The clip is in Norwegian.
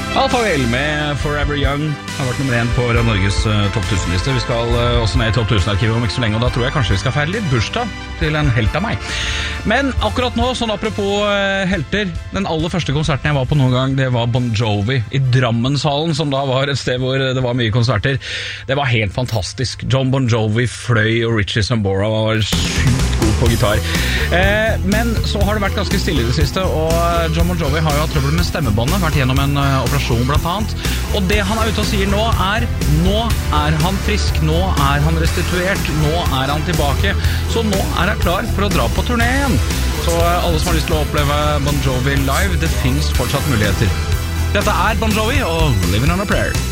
Alfa Will med Forever Young har vært nummer 1 på Norges topp 1000-liste. Vi skal også ned i topp 1000-arkivet om ikke så lenge, og da tror jeg kanskje vi skal feire litt bursdag til en helt av meg. Men akkurat nå, sånn apropos helter, den aller første konserten jeg var på noen gang, det var Bon Jovi i Drammenshallen, som da var et sted hvor det var mye konserter. Det var helt fantastisk. John Bon Jovi fløy, og Richie Sambora var sykt god på gitar. Men så har det vært ganske stille i det siste, og John Bon Jovi har jo hatt trøbbel med stemmebåndet, vært gjennom en operasjon blant annet. Og det han er ute og sier nå er han frisk, nå er han restituert, nå er han tilbake. Så nå er han klar for å dra på turné igjen. Så alle som har lyst til å oppleve Bon Jovi live, det finnes fortsatt muligheter. Dette er Bon Jovi og Living on a Prayer.